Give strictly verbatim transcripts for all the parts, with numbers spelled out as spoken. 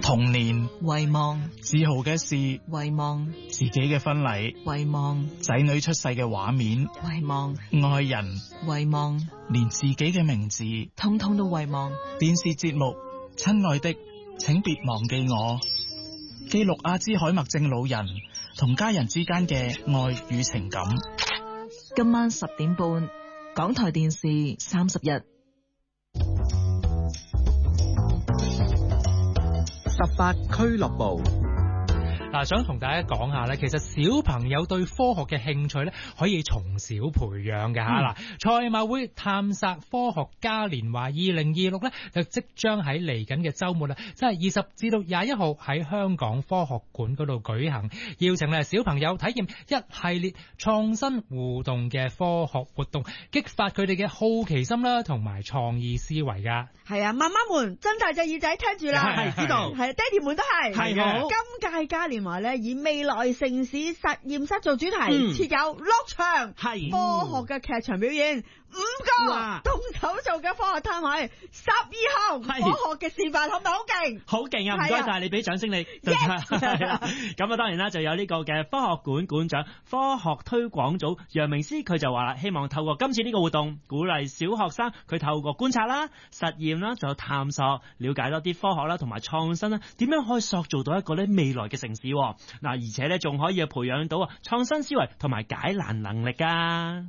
童年遺忘， 自豪嘅事遺忘， 自己嘅婚禮遺忘， 仔女出世嘅畫面遺忘， 愛人遺忘， 連自己嘅名字通通都遺忘。 電視節目親愛的請別忘記我，記錄阿茲海默症老人同家人之間嘅愛與情感。 今晚十點半，港台電視三十日。 十八俱樂部。 嗱，想同大家講下咧，其實小朋友對科學嘅興趣咧，可以從小培養嘅嚇。嗱、嗯，賽馬會探索科學嘉年華二零二六咧，就即將喺嚟緊嘅週末啦，即係二十至到廿一號喺香港科學館嗰度舉行，邀請咧小朋友體驗一系列創新互動嘅科學活動，激發佢哋嘅好奇心啦，同埋創意思維㗎。 係啊，媽媽們睜大隻耳仔聽住啦， 係知道， 係爹哋們都係， 係好。 今屆嘉年華咧以未來城市實驗室做主題，嗯、設有六場係科學嘅劇場表演。五個動手做嘅科學攤位，十二項科學嘅示範，係咪好勁？ 好勁啊！唔該晒你，俾掌聲你。咁啊，當然啦，就有呢個嘅科學館館長、科學推廣組楊明思，佢就話啦，希望透過今次呢個活動，鼓勵小學生佢透過觀察啦、實驗啦，仲有探索，了解多啲科學啦，同埋創新啦，點樣可以塑造到一個咧未來嘅城市。嗱，而且咧仲可以培養到啊創新思維同埋解難能力噶。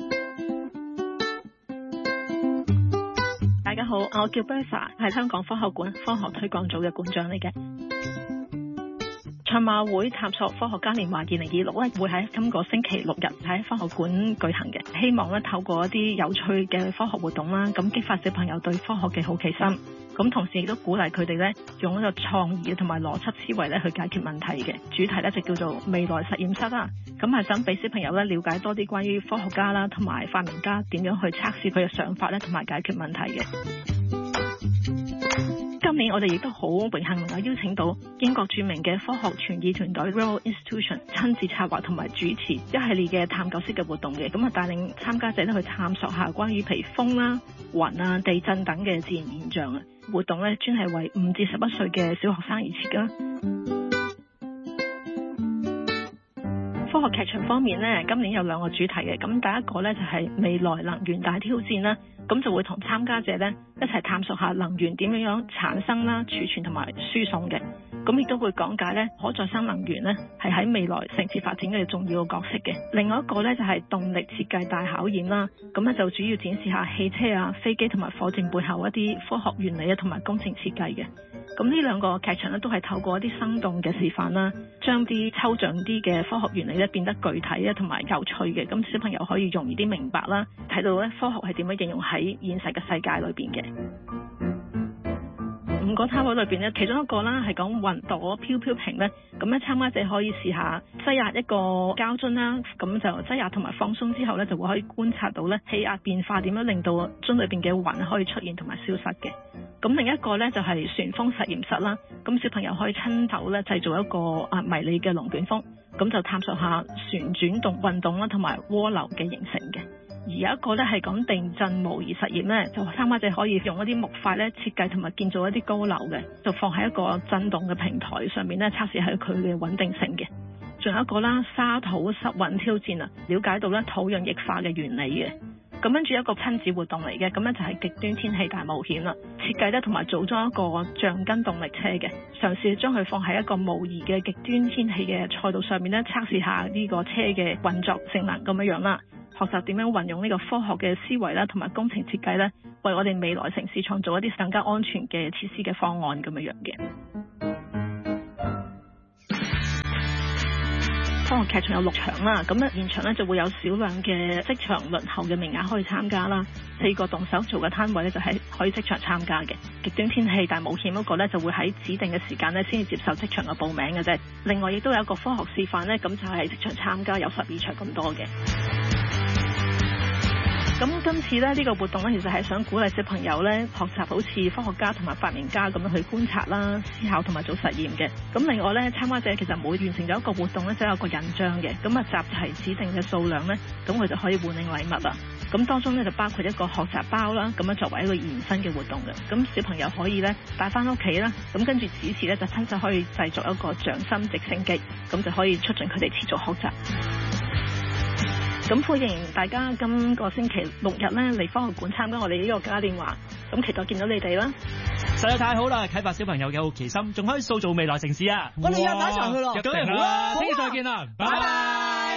大家好，我叫 Bertha， 係香港科學館科學推廣組嘅館長嚟嘅。賽馬會探索科學嘉年華二零二六咧，會喺今個星期六日喺科學館舉行嘅。希望咧透過一啲有趣嘅科學活動啦，咁激發小朋友對科學嘅好奇心。咁同時亦都鼓勵佢哋咧用一個創意同埋邏輯思維咧去解決問題嘅。主題咧就叫做未來實驗室啦。咁係想俾小朋友咧了解多啲關於科學家啦同埋發明家點樣去測試佢嘅想法咧同埋解決問題嘅。今年我哋亦都好榮幸能夠邀請到英國著名嘅科學傳意團隊 Royal Institution 親自策劃同埋主持一系列嘅探究式嘅活動嘅，咁啊帶領參加者咧去探索下關於譬如風啦、雲啊、地震等嘅自然現象啊。活動咧專係為五至十一歲嘅小學生而設㗎。科學劇場方面咧，今年有兩個主題嘅，咁第一個咧就係未來能源大挑戰啦，咁就會同參加者咧一齊探索下能源點樣樣產生啦、儲存同埋輸送嘅，咁亦都會講解咧可再生能源咧係喺未來城市發展嘅重要嘅角色嘅。另外一個咧就係動力設計大考驗啦，咁咧就主要展示下汽車啊、飛機同埋火箭背後一啲科學原理啊同埋工程設計嘅。咁呢兩個劇場咧都係透過一啲生動嘅示範啦，將啲抽象啲嘅科學原理咧變得具體啊同埋有趣嘅，咁小朋友可以容易啲明白啦，睇到咧科學係點樣應用喺現實嘅世界裏邊嘅。五個攤位裏邊咧，其中一個啦係講雲朵飄飄萍咧，咁咧參加者可以試下擠壓一個膠樽啦，咁就擠壓同埋放鬆之後咧，就會可以觀察到咧氣壓變化點樣令到樽裏邊嘅雲可以出現同埋消失嘅。咁另一個咧就係旋風實驗室啦，咁小朋友可以親手咧製造一個啊迷你嘅龍捲風，咁就探索下旋轉動運動啦同埋渦流嘅形成嘅。而有一個咧係講地震模擬實驗咧，就參加者可以用一啲木塊咧設計同埋建造一啲高樓嘅，就放喺一個震動嘅平台上面咧測試下佢嘅穩定性嘅。仲有一個啦，沙土濕韻挑戰啊，了解到咧土壤液化嘅原理嘅。咁跟住一個親子活動嚟嘅，咁咧就係極端天氣大冒險啦，設計咧同埋組裝一個橡筋動力車嘅，嘗試將佢放喺一個模擬嘅極端天氣嘅賽道上面咧，測試下呢個車嘅運作性能咁樣樣啦。學習點樣運用呢個科學嘅思維啦，同埋工程設計咧，為我哋未來城市創造一啲更加安全嘅設施嘅方案咁樣樣嘅。科學劇場有六場啦，咁咧現場咧就會有少量嘅即場輪候嘅名額可以參加啦。四個動手做嘅攤位咧就係可以即場參加嘅。極端天氣大冒險嗰個咧就會喺指定嘅時間咧先至接受即場嘅報名嘅啫。另外亦都有一個科學示範咧，咁就係即場參加，有十二場咁多嘅。咁今次咧呢、呢個活動咧，其實係想鼓勵小朋友咧學習好似科學家同埋發明家咁樣去觀察啦、思考同埋做實驗嘅。咁另外咧，參加者其實每完成咗一個活動咧，就有一個印章嘅。咁啊集齊指定嘅數量咧，咁佢就可以換領禮物啦。 咁當中咧就包括一個學習包啦，咁樣作為一個延伸嘅活動嘅。咁小朋友可以咧帶翻屋企啦，咁跟住主持咧就親手可以製作一個掌心直升機，咁就可以促進佢哋持續學習。咁歡迎大家今個星期六日咧嚟科學館參加我哋呢個嘉年華，咁期待見到你哋啦！ 實在太好啦，啟發小朋友嘅好奇心，仲可以塑造未來城市啊！ 我哋約埋一齊去咯， 約到人啦，聽日再見啦，拜拜。